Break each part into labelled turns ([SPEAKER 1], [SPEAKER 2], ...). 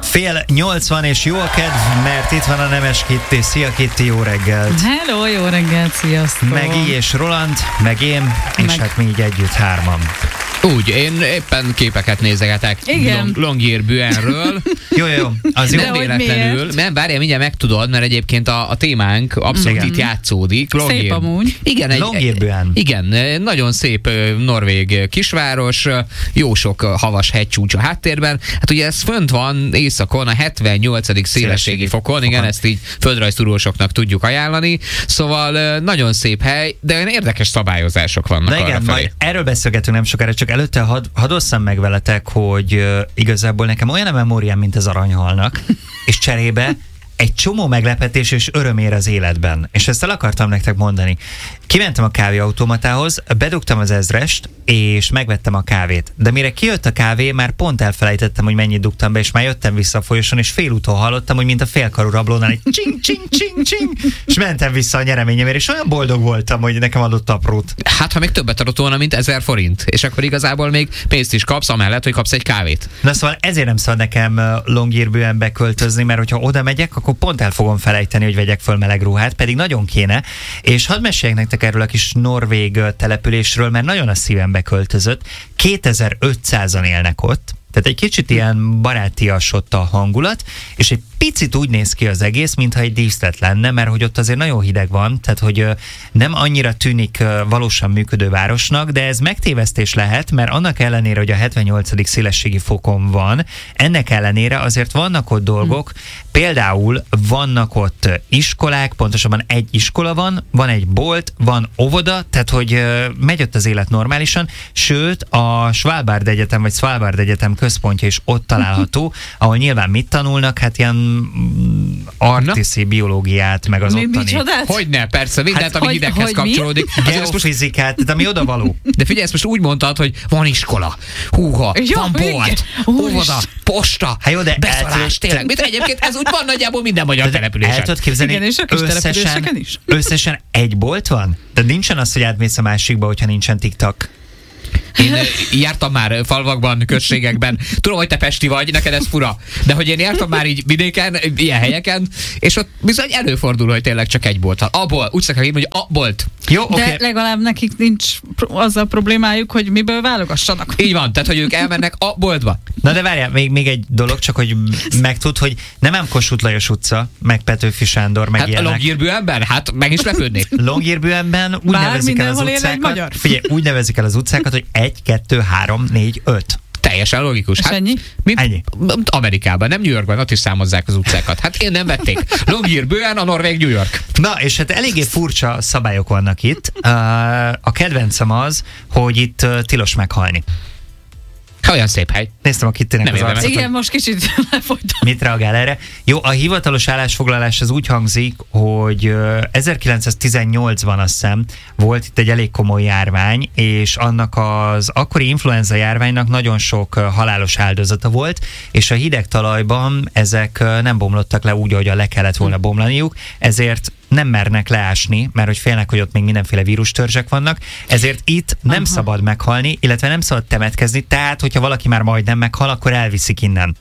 [SPEAKER 1] 7:80 és jó a kedv, mert itt van a Nemes Kitty. Szia Kitty, jó reggelt!
[SPEAKER 2] Hello, jó reggelt, sziasztok!
[SPEAKER 1] Meg így és Roland, meg én, és hát mi így együtt hárman.
[SPEAKER 3] Úgy, én éppen képeket nézegetek.
[SPEAKER 2] Igen.
[SPEAKER 3] Longyear Buenről.
[SPEAKER 1] Jó, az jó.
[SPEAKER 3] Nem véletlenül. Nem, várjál, mindjárt megtudod, mert egyébként a témánk abszolút itt játszódik.
[SPEAKER 2] Szép amúgy.
[SPEAKER 3] Igen,
[SPEAKER 1] Longyear Buen.
[SPEAKER 3] Igen, nagyon szép norvég kisváros, jó sok havas hegycsúcs a háttérben. Hát ugye ez fönt van északon, a 78. szélességi fokon, igen, ezt így földrajztudósoknak tudjuk ajánlani. Szóval nagyon szép hely, de olyan érdekes szabályozások vannak arra
[SPEAKER 1] igen,
[SPEAKER 3] felé.
[SPEAKER 1] majd erről beszélgetünk nem sokára, csak előtte hadd osszam meg veletek, hogy igazából nekem olyan a memóriám, mint az aranyhalnak, és cserébe egy csomó meglepetés és öröm ér az életben. És ezt el akartam nektek mondani. Kimentem a kávéautomatához, bedugtam az 1000-est, és megvettem a kávét. De mire kijött a kávé, már pont elfelejtettem, hogy mennyit dugtam be, és már jöttem vissza a folyosón, és félúton hallottam, hogy mint a félkarú rablónál, egy csing, csing, csing, csing, és mentem vissza a nyereményemért, és olyan boldog voltam, hogy nekem adott aprót.
[SPEAKER 3] Hát, ha még többet adott volna, mint 1000 forint, és akkor igazából még pénzt is kapsz, amellett, hogy kapsz egy kávét.
[SPEAKER 1] Na szóval ezért nem szabad nekem Longyear Buenbe költözni, mert hogyha oda megyek, akkor pont el fogom felejteni, hogy vegyek föl meleg ruhát, pedig nagyon kéne. És hadd meséljek nektek erről a kis norvég településről, mert nagyon a szívembe költözött. 2500-an élnek ott, tehát egy kicsit ilyen barátias ott a hangulat, és egy picit úgy néz ki az egész, mintha egy díszlet lenne, mert hogy ott azért nagyon hideg van, tehát hogy nem annyira tűnik valósan működő városnak, de ez megtévesztés lehet, mert annak ellenére, hogy a 78. szélességi fokon van, ennek ellenére azért vannak ott dolgok, például vannak ott iskolák, pontosabban egy iskola van egy bolt, van óvoda, tehát hogy megy ott az élet normálisan, sőt a Svalbard Egyetem, vagy Svalbard Egyetem központja is ott található, ahol nyilván mit tanulnak, hát ilyen artiszi biológiát, meg az ottani.
[SPEAKER 3] Hogyne, persze, mindent, ami hideghez kapcsolódik.
[SPEAKER 1] Geofizikát, tehát ami oda való.
[SPEAKER 3] De figyelj, ezt most úgy mondtad, hogy van iskola, húha, van bolt, óvoda, posta,
[SPEAKER 1] hát jó, de
[SPEAKER 3] beszalás, tényleg. Mit egyébként ez úgy van nagyjából minden magyar településen.
[SPEAKER 1] El tudod képzelni,
[SPEAKER 2] igen, és a kis településeken is.
[SPEAKER 1] Összesen egy bolt van? De nincsen az, hogy átmész a másikba, hogyha nincsen TikTok.
[SPEAKER 3] Én jártam már falvakban, községekben. Tudom, hogy te pesti vagy, neked ez fura. De hogy én jártam már így vidéken, ilyen helyeken, és ott bizony előfordul, hogy tényleg csak egy bolt van. Úgy szokták írni, hogy a bolt.
[SPEAKER 1] Jó,
[SPEAKER 2] de
[SPEAKER 1] okay.
[SPEAKER 2] legalább nekik nincs azzal problémájuk, hogy miből válogassanak.
[SPEAKER 3] Így van, tehát hogy ők elmennek a boltba.
[SPEAKER 1] Na de várjál, még egy dolog, csak hogy megtud, hogy nem Kossuth Lajos utca, meg Petőfi Sándor, meg
[SPEAKER 3] hát
[SPEAKER 1] ilyenek.
[SPEAKER 3] a Longyear Buenben? Hát meg is lepődnék.
[SPEAKER 1] Longyear Buenben úgy nevezik el az utcákat. Figyelj, úgy nevezik el az utcákat, hogy 1, 2, 3, 4, 5.
[SPEAKER 3] Teljesen logikus.
[SPEAKER 2] És
[SPEAKER 3] hát,
[SPEAKER 2] ennyi?
[SPEAKER 1] Ennyi.
[SPEAKER 3] Amerikában, nem New Yorkban, ott is számozzák az utcákat. Hát én nem vették. Longyear Buen, a norvég New York.
[SPEAKER 1] Na, és hát eléggé furcsa szabályok vannak itt. A kedvencem az, hogy itt tilos meghalni.
[SPEAKER 3] Olyan szép hely.
[SPEAKER 1] Néztem a Kittynek az arcát.
[SPEAKER 2] Igen, most kicsit lefogytam.
[SPEAKER 1] Mit reagál erre? Jó, a hivatalos állásfoglalás az úgy hangzik, hogy 1918-ban azt hiszem volt itt egy elég komoly járvány, és annak az akkori influenza járványnak nagyon sok halálos áldozata volt, és a hideg talajban ezek nem bomlottak le úgy, ahogyan le kellett volna bomlaniuk, ezért nem mernek leásni, mert hogy félnek, hogy ott még mindenféle vírustörzsek vannak, ezért itt nem szabad meghalni, illetve nem szabad temetkezni, tehát hogyha valaki már majdnem meghal, akkor elviszik innen.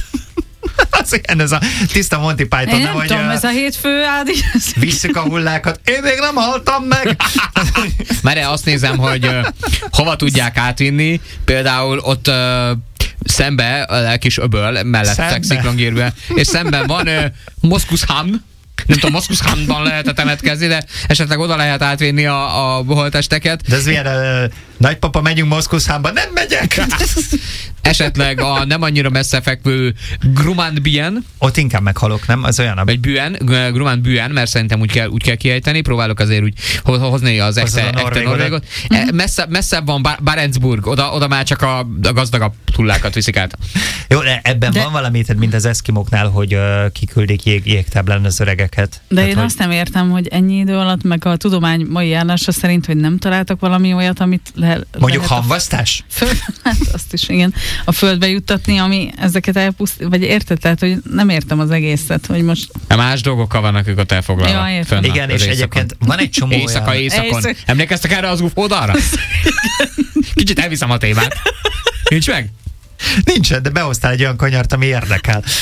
[SPEAKER 1] Az ilyen, ez a tiszta Monty Python,
[SPEAKER 2] nem
[SPEAKER 1] hogy
[SPEAKER 2] tudom, ez a hétfő ádi.
[SPEAKER 1] visszük a hullákat, én még nem haltam meg!
[SPEAKER 3] Már azt nézem, hogy hova tudják átvinni, például ott szembe, a kis öböl mellett fekszik Longyear Buen, és szemben van Moszkuszhan. Nem tudom, Moszkuszhanban lehet temetkezni, de esetleg oda lehet átvinni a holttesteket.
[SPEAKER 1] De ez milyen, nagypapa, megyünk Moszkuszhanba, nem megyek!
[SPEAKER 3] Esetleg a nem annyira messze fekvő Grumman Bien.
[SPEAKER 1] Ott inkább meghalok, nem? Az olyan.
[SPEAKER 3] Vagy Grumman Bien, mert szerintem úgy kell kiejteni. Próbálok azért úgy hozni az ekte norvégot. Messzebb van Barentsburg, oda már csak a gazdagabb hullákat viszik át.
[SPEAKER 1] Jó, de ebben van valami, mint az eszkimóknál, hogy kiküldik jégtáblán az öregeket.
[SPEAKER 2] De
[SPEAKER 1] tehát,
[SPEAKER 2] én
[SPEAKER 1] hogy...
[SPEAKER 2] azt nem értem, hogy ennyi idő alatt, meg a tudomány mai állása szerint, hogy nem találtak valami olyat, amit
[SPEAKER 1] mondjuk hamvasztás?
[SPEAKER 2] Hát azt is, igen. A földbe juttatni, ami ezeket elpusztít, vagy érted? Tehát, hogy nem értem az egészet, hogy most...
[SPEAKER 3] Más dolgokkal vannak ők ott elfoglalva.
[SPEAKER 2] Ja, értem.
[SPEAKER 1] Igen, és egyébként van egy csomó
[SPEAKER 3] éjszakon. Emlékeztek erre az UFO-darra? Kicsit elviszem a témát. Nincs meg?
[SPEAKER 1] Nincsen, de behoztál egy olyan kanyart, ami érdekel.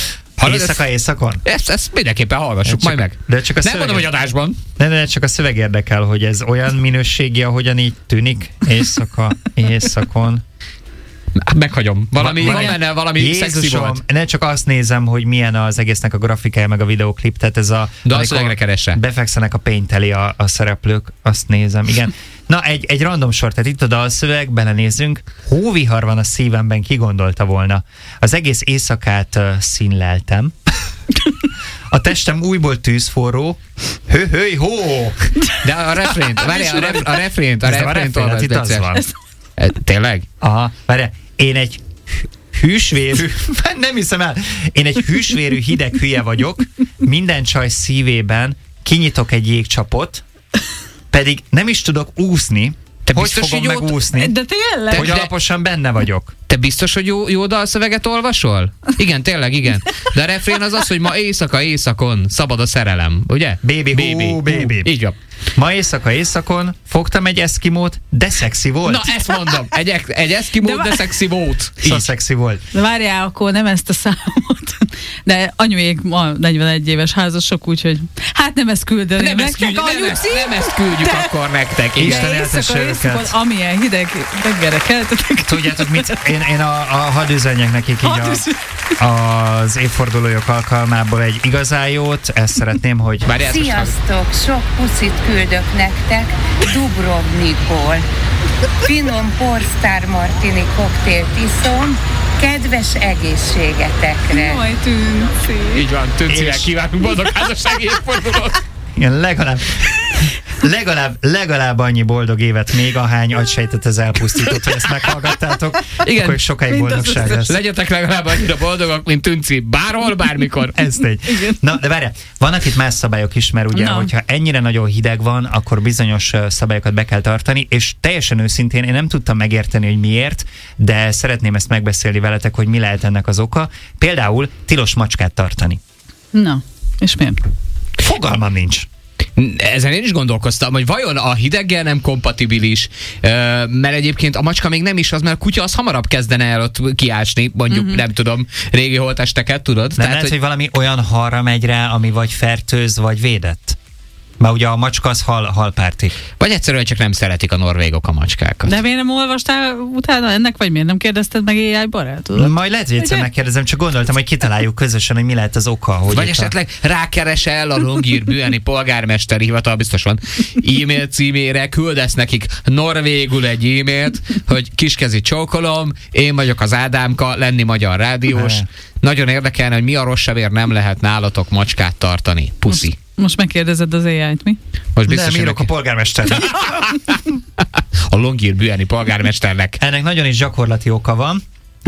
[SPEAKER 1] Éjszakon?
[SPEAKER 3] Ezt mindenképpen hallgassuk majd meg.
[SPEAKER 1] De csak a
[SPEAKER 3] nem mondom, hogy adásban.
[SPEAKER 1] De csak a szöveg érdekel, hogy ez olyan minőségi, ahogyan így tűnik. Éjszakon.
[SPEAKER 3] Meghagyom. Van benne valami szexi volt.
[SPEAKER 1] Ne csak azt nézem, hogy milyen az egésznek a grafikája, meg a videoklip, tehát ez a...
[SPEAKER 3] De a szövegre keresse.
[SPEAKER 1] Befekszenek a paint elé a szereplők, azt nézem, igen. Na, egy random sor, tehát itt a dalszöveg, belenézzünk. Hóvihar van a szívemben, ki gondolta volna. Az egész éjszakát színleltem. A testem újból tűzforró. Hő, hó! De a refrént, várjál, a refrént olvasd, itt az van.
[SPEAKER 3] Tényleg?
[SPEAKER 1] Aha, várjál. Én egy hűsvérű, nem hiszem el, én egy hűsvérű hideg hülye vagyok, minden csaj szívében kinyitok egy jégcsapot, pedig nem is tudok úszni. Te hogy biztos, fogom megúszni?
[SPEAKER 2] De tényleg?
[SPEAKER 1] Hogy alaposan benne vagyok.
[SPEAKER 3] Te biztos, hogy jó dalszöveget olvasol? Igen, tényleg, igen. De a refrén az, hogy ma éjszakon szabad a szerelem, ugye?
[SPEAKER 1] Baby.
[SPEAKER 3] Így van.
[SPEAKER 1] Ma éjszakon fogtam egy eszkimót, de szexi volt.
[SPEAKER 3] Na, ezt mondom. Egy eszkimót, de szexi volt.
[SPEAKER 1] Szóval szexi volt.
[SPEAKER 2] De várjál, akkor nem ezt a számot. De anyuék ma 41 éves házasok, úgyhogy hát nem ezt küldeném nektek,
[SPEAKER 3] nem ezt küldjük akkor nektek.
[SPEAKER 1] Isten éltesse őket.
[SPEAKER 2] Amilyen hideg reggelre keltetek.
[SPEAKER 1] Tudjátok mit? Én hadd üzenjek nekik így az évfordulójuk alkalmából egy igazán jót. Ezt szeretném, hogy...
[SPEAKER 4] Sziasztok! Sok puszit küldök nektek Dubrovnikból. Finom Porsztár Martini koktélt iszom, kedves egészségetekre.
[SPEAKER 2] Jaj, Tünci.
[SPEAKER 3] Így van, Tüncivel kívánunk boldog házassági évfordulót.
[SPEAKER 1] Igen, legalább annyi boldog évet még, ahány agysejtet ez elpusztított, hogy ezt meghallgattátok. Igen, akkor sokáig boldogság lesz.
[SPEAKER 3] Legyetek legalább annyira boldogak, mint Tünci. Bárhol, bármikor.
[SPEAKER 1] Ez tény. Na, de várjál, vannak itt más szabályok is, mert ugye, hogyha ennyire nagyon hideg van, akkor bizonyos szabályokat be kell tartani, és teljesen őszintén én nem tudtam megérteni, hogy miért, de szeretném ezt megbeszélni veletek, hogy mi lehet ennek az oka. Például tilos macskát tartani.
[SPEAKER 2] Na, és miért?
[SPEAKER 1] Fogalmam nincs.
[SPEAKER 3] Ezen én is gondolkoztam, hogy vajon a hideggel nem kompatibilis, mert egyébként a macska még nem is az, mert a kutya az hamarabb kezdene el ott kiásni, mondjuk nem tudom, régi holtesteket, tudod?
[SPEAKER 1] Nem lehet, hogy valami olyan halra megy rá, ami vagy fertőz, vagy védett? Mert ugye a macska az halpárti.
[SPEAKER 3] Vagy egyszerűen csak nem szeretik a norvégok a macskákat.
[SPEAKER 2] De miért nem olvastál utána ennek, vagy miért nem kérdezted meg AI barátodat?
[SPEAKER 1] Majd lehet, hogy egyszer megkérdezem, csak gondoltam, hogy kitaláljuk közösen, hogy mi lehet az oka. Hogy
[SPEAKER 3] vagy esetleg rákeresel a Longyearbyen polgármesteri hivatal, biztos van, e-mail címére, küldesz nekik norvégul egy e-mailt, hogy kiskezi csókolom, én vagyok az Ádámka, lenni magyar rádiós. Nagyon érdekelne, hogy mi a rosszabbért nem lehet nálatok macskát tartani. Puszi.
[SPEAKER 2] Most megkérdezed az AI-t, mi?
[SPEAKER 3] Most biztos,
[SPEAKER 1] nem írok a polgármesternek.
[SPEAKER 3] A Longyearbyeni polgármesternek.
[SPEAKER 1] Ennek nagyon is gyakorlati oka van.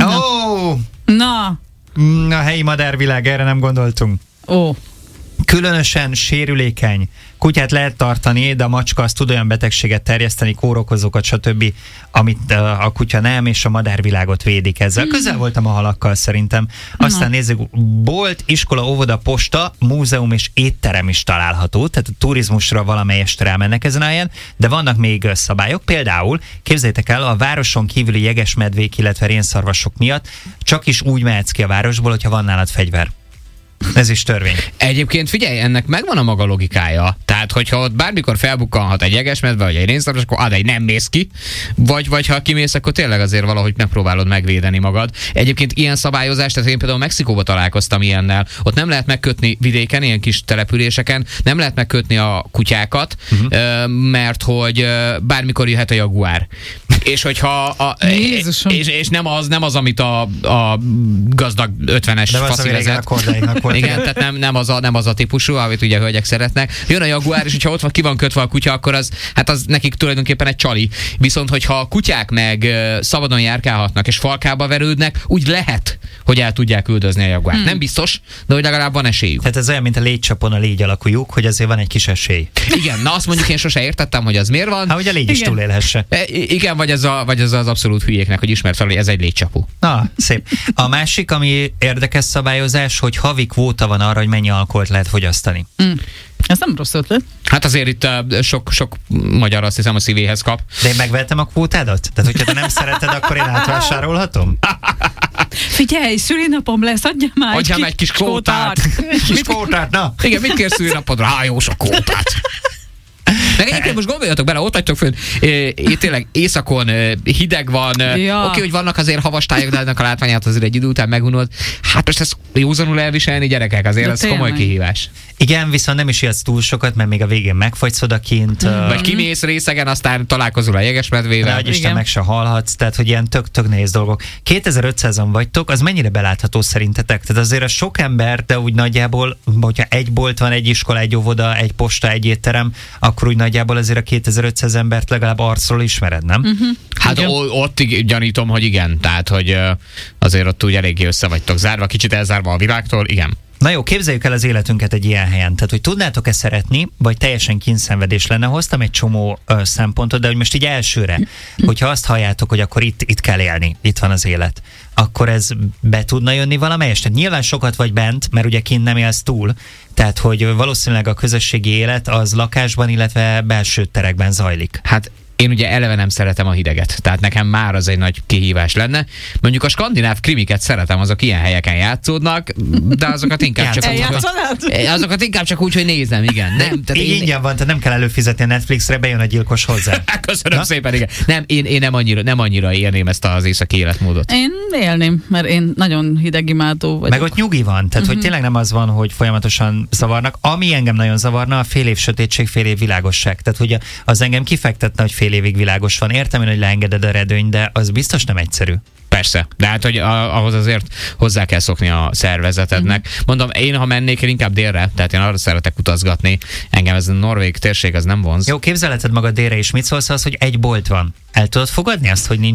[SPEAKER 2] Na.
[SPEAKER 1] A helyi madárvilág, erre nem gondoltunk. Különösen sérülékeny kutyát lehet tartani, de a macska az tud olyan betegséget terjeszteni, kórokozókat, stb., amit a kutya nem, és a madárvilágot védik ezzel. Közel voltam a halakkal szerintem. Aztán nézzük, bolt, iskola, óvoda, posta, múzeum és étterem is található, tehát a turizmusra valamelyest rámennek ezen a helyen, de vannak még szabályok. Például, képzeljétek el, a városon kívüli jegesmedvék, illetve rénszarvasok miatt csak is úgy mehetsz ki a városból, hogyha van nálad fegyver. Ez is törvény.
[SPEAKER 3] Egyébként figyelj, ennek megvan a maga logikája. Tehát, hogyha ott bármikor felbukkanhat egy jegesmedve, vagy egy rénszarvas, akkor nem mész ki. Vagy ha kimész, akkor tényleg azért valahogy megpróbálod megvédeni magad. Egyébként ilyen szabályozás, tehát én például Mexikóba találkoztam ilyennel. Ott nem lehet megkötni vidéken, ilyen kis településeken, nem lehet megkötni a kutyákat, mert hogy bármikor jöhet a jaguár. És hogyha és nem az, amit a gazdag 50-es faszi vezet. Igen, tehát nem az a típusú, amit ugye hölgyek szeretnek. Jön a jaguár, és hogyha ott ki van kötve a kutya, akkor az nekik tulajdonképpen egy csali. Viszont, hogyha a kutyák meg szabadon járkálhatnak és falkába verődnek, úgy lehet, hogy el tudják üldözni a jaguárt. Nem biztos, de hogy legalább van esélyük.
[SPEAKER 1] Tehát ez olyan, mint a légycsapon a légy alakú lyuk, hogy azért van egy kis esély.
[SPEAKER 3] Igen, na azt mondjuk én sose értettem, hogy az miért van.
[SPEAKER 1] Hogy a légy is túlélhesse.
[SPEAKER 3] Igen, vagy ez az abszolút hülyéknek, hogy ismert fel, hogy ez egy légycsapó.
[SPEAKER 1] Na, szép. A másik, ami érdekes szabályozás, hogy havi kvóta van arra, hogy mennyi alkoholt lehet fogyasztani.
[SPEAKER 2] Ez nem rossz ötlet.
[SPEAKER 3] Hát azért itt sok magyar azt hiszem a szívéhez kap.
[SPEAKER 1] De én megvettem a kvótádat? Tehát, hogyha te nem szereted, akkor én átvásárolhatom?
[SPEAKER 2] Figyelj, szülinapom lesz, adjam
[SPEAKER 3] egy kis kvótát.
[SPEAKER 1] Kis kvótát, na!
[SPEAKER 3] Igen, mit kérsz szülinapodra? Jó sok kvótát. Meg egyébként most gondoljatok bele, ott vagytok fönn, itt tényleg északon hideg van, oké, hogy vannak azért havas tájak, de ennek a látványát azért egy idő után megunod. Hát most ezt józanul elviselni, gyerekek, azért ez komoly kihívás.
[SPEAKER 1] Igen, viszont nem is ijedsz túl sokat, mert még a végén megfagysz odakint.
[SPEAKER 3] Vagy kimész részegen, aztán találkozol a jegesmedvével.
[SPEAKER 1] Hogy Isten meg se hallhatsz, tehát hogy ilyen tök nehéz dolgok. 2500-an vagytok, az mennyire belátható szerintetek? Tehát azért a sok ember, de úgy nagyjából, hogyha egy bolt van, egy iskola, egy óvoda, egy posta, egy étterem, akkor úgy nagyjából azért a 2500 embert legalább arcról ismered, nem?
[SPEAKER 3] Hát ott gyanítom, hogy igen. Tehát, hogy azért ott úgy eléggé össze vagytok zárva, kicsit elzárva a világtól, igen.
[SPEAKER 1] Na jó, képzeljük el az életünket egy ilyen helyen. Tehát, hogy tudnátok-e szeretni, vagy teljesen kínszenvedés lenne? Hoztam egy csomó szempontot, de hogy most így elsőre, hogyha azt halljátok, hogy akkor itt kell élni, itt van az élet, akkor ez be tudna jönni valamelyest? Tehát nyilván sokat vagy bent, mert ugye kint nem élsz túl, tehát hogy valószínűleg a közösségi élet az lakásban, illetve belső terekben zajlik.
[SPEAKER 3] Hát én ugye eleve nem szeretem a hideget, tehát nekem már az egy nagy kihívás lenne. Mondjuk a skandináv krimiket szeretem, azok ilyen helyeken játszódnak, de azokat inkább csak úgy, hogy nézem, igen. Nem,
[SPEAKER 1] tehát ingyen van, tehát nem kell előfizetni a Netflixre, bejön a gyilkos hozzá.
[SPEAKER 3] Köszönöm szépen, igen. Nem, én nem annyira élném ezt az északi életmódot.
[SPEAKER 2] Én élném, mert én nagyon hidegimádó vagyok.
[SPEAKER 1] Meg ott nyugi van, tehát hogy tényleg nem az van, hogy folyamatosan zavarnak. Ami engem nagyon zavarna, a fél év sötétség, fél év világosság. Tehát hogy az engem kifektetne, hogy fél évig világos van. Értem én, hogy leengeded a redőny, de az biztos nem egyszerű.
[SPEAKER 3] Persze, de hát, hogy ahhoz azért hozzá kell szokni a szervezetednek. Mondom, én ha mennék, én inkább délre, tehát én arra szeretek utazgatni. Engem ez a norvég térség, az nem vonz.
[SPEAKER 1] Jó, képzelheted magad délre is. Mit szólsz az, hogy egy bolt van? El tudod fogadni azt, hogy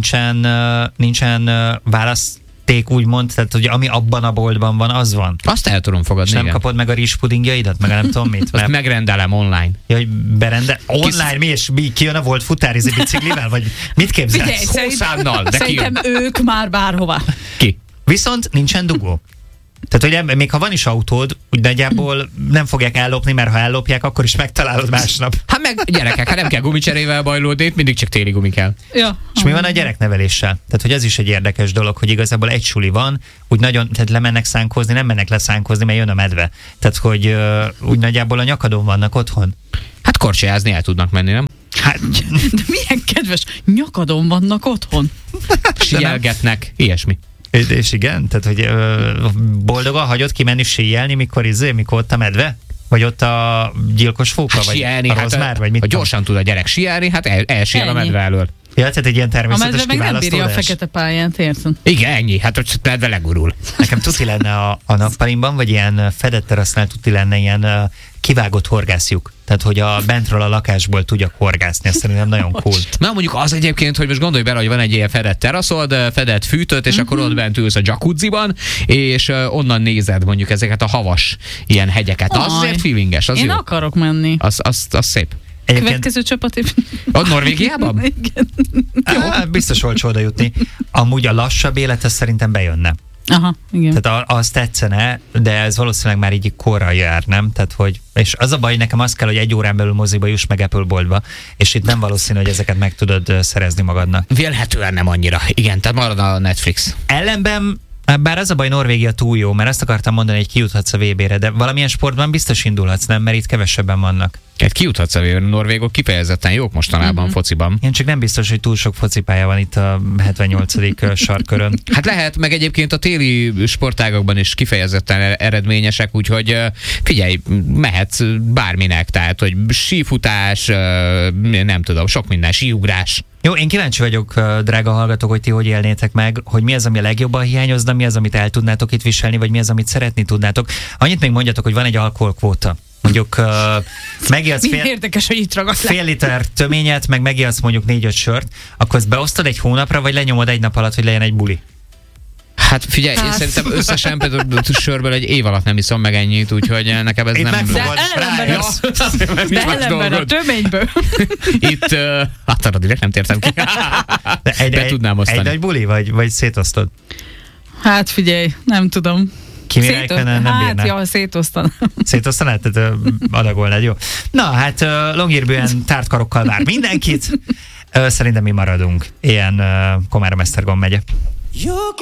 [SPEAKER 1] nincsen választ? Úgymond, tehát hogy ami abban a boltban van, az van.
[SPEAKER 3] Azt el tudom fogadni,
[SPEAKER 1] és nem
[SPEAKER 3] igen.
[SPEAKER 1] Kapod meg a rizspudingjaidat, meg nem tudom mit.
[SPEAKER 3] Azt megrendelem online.
[SPEAKER 1] Ja, hogy online mi, és kijön a volt futárizni biciklivel, vagy mit képzelsz?
[SPEAKER 2] Szerintem ők már bárhová.
[SPEAKER 3] Ki?
[SPEAKER 1] Viszont nincsen dugó. Tehát, hogy még ha van is autód, úgy nagyjából nem fogják ellopni, mert ha ellopják, akkor is megtalálod másnap.
[SPEAKER 3] Hát meg gyerekek, hát nem kell gumicserével bajlódni, itt mindig csak téli gumi kell.
[SPEAKER 2] Ja.
[SPEAKER 1] És mi van a gyerekneveléssel? Tehát, hogy ez is egy érdekes dolog, hogy igazából egy suli van, úgy nagyon, tehát lemennek szánkozni, nem mennek leszánkozni, mert jön a medve. Tehát, hogy úgy nagyjából a nyakadon vannak otthon.
[SPEAKER 3] Hát korcsolyázni el tudnak menni, nem?
[SPEAKER 1] Hát,
[SPEAKER 2] de milyen kedves, nyakadon vannak otthon.
[SPEAKER 3] Síelgetnek, ilyesmi.
[SPEAKER 1] És igen, tehát, hogy boldogan hagyod kimenni síelni, mikor ott a medve? Vagy ott a gyilkos fóka?
[SPEAKER 3] Hát
[SPEAKER 1] vagy
[SPEAKER 3] síelni,
[SPEAKER 1] a rozmár? Vagy mit?
[SPEAKER 3] Ha gyorsan tud a gyerek síelni, hát elsiel a medve elől.
[SPEAKER 1] Ja, tehát egy ilyen természetes
[SPEAKER 2] kiválasztódás. A medve meg nem bírja a fekete pályát, értem?
[SPEAKER 3] Igen, ennyi, hát ott medve legurul.
[SPEAKER 1] Nekem tuti lenne a nappalimban, vagy ilyen fedett terasznál tuti lenne ilyen kivágott horgászjuk. Tehát, hogy bentről a lakásból tudjak horgászni, ezt szerintem nagyon cool.
[SPEAKER 3] Na mondjuk az egyébként, hogy most gondolj bele, hogy van egy ilyen fedett teraszod, fedett fűtött, és akkor ott bent ülsz a jacuzziban, és onnan nézed mondjuk ezeket a havas ilyen hegyeket. Az azért feelinges, az
[SPEAKER 2] én
[SPEAKER 3] jó.
[SPEAKER 2] Én akarok menni.
[SPEAKER 3] Az szép.
[SPEAKER 2] Következő csapat.
[SPEAKER 3] A Norvégiában?
[SPEAKER 2] Igen.
[SPEAKER 1] Jó, biztos olcsó oda jutni. Amúgy a lassabb élet, ez szerintem bejönne.
[SPEAKER 2] Aha, igen.
[SPEAKER 1] Tehát az tetszene, de ez valószínűleg már így korra jár, nem? Tehát, hogy, és az a baj, nekem az kell, hogy 1 órán belül moziba juss meg Apple boltba, és itt nem valószínű, hogy ezeket meg tudod szerezni magadnak.
[SPEAKER 3] Vélhetően nem annyira. Igen, tehát marad a Netflix.
[SPEAKER 1] Ellenben, bár az a baj, Norvégia túl jó, mert azt akartam mondani, hogy kijuthatsz a VB-re, de valamilyen sportban biztos indulhatsz, nem? Mert itt kevesebben vannak.
[SPEAKER 3] Hát kijuthatsz a VB-re, norvégok kifejezetten jók mostanában fociban.
[SPEAKER 1] Én csak nem biztos, hogy túl sok focipálya van itt a 78. sarkkörön.
[SPEAKER 3] Hát lehet, meg egyébként a téli sportágokban is kifejezetten eredményesek, úgyhogy figyelj, mehetsz bárminek, tehát hogy sífutás, nem tudom, sok minden, síugrás.
[SPEAKER 1] Jó, én kíváncsi vagyok, drága hallgatók, hogy ti hogy élnétek meg, hogy mi az, ami a legjobban hiányozna, mi az, amit el tudnátok itt viselni, vagy mi az, amit szeretni tudnátok. Annyit még mondjatok, hogy van egy alkoholkvóta. Mondjuk megijedsz fél liter töményet, meg megijedsz mondjuk 4-5 sört, akkor ezt beosztod egy hónapra, vagy lenyomod egy nap alatt, hogy legyen egy buli?
[SPEAKER 3] Hát figyelj, én szerintem összesen például sörből egy év alatt nem iszom meg ennyit, úgyhogy nekem ez
[SPEAKER 1] itt
[SPEAKER 3] nem...
[SPEAKER 2] De ellenben a töményből.
[SPEAKER 3] Itt, hát arra direkt nem tértem ki. Be tudnám osztani.
[SPEAKER 1] Egy nagy buli, vagy szétosztod?
[SPEAKER 2] Hát figyelj, nem tudom.
[SPEAKER 1] Kimi Räikkönen nem bírná.
[SPEAKER 2] Hát, ja, szétosztanám.
[SPEAKER 1] Szétosztanád? Tehát adagolnád, jó. Na, hát Longyearbyen tárt karokkal vár mindenkit. Szerintem mi maradunk. Ilyen Komárom-Esztergom megye.